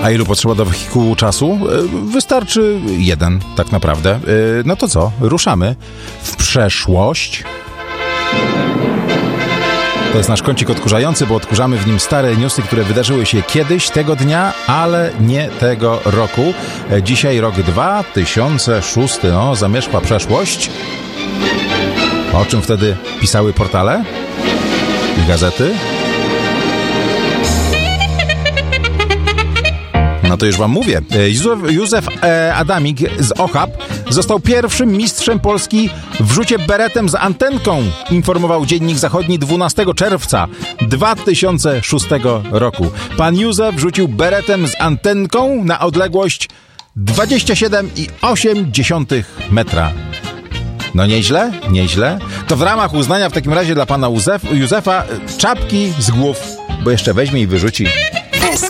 A ilu potrzeba do wehikułu czasu? Wystarczy jeden, tak naprawdę. No to co? Ruszamy w przeszłość. To jest nasz kącik odkurzający, bo odkurzamy w nim stare newsy, które wydarzyły się kiedyś, tego dnia, ale nie tego roku. Dzisiaj rok 2006, no, zamierzchła przeszłość. O czym wtedy pisały portale i gazety? No to już wam mówię. Józef Adamik z Ochab został pierwszym mistrzem Polski w rzucie beretem z antenką, informował Dziennik Zachodni 12 czerwca 2006 roku. Pan Józef rzucił beretem z antenką na odległość 27,8 metra. No nieźle, nieźle. To w ramach uznania w takim razie dla pana Józefa czapki z głów, bo jeszcze weźmie i wyrzuci.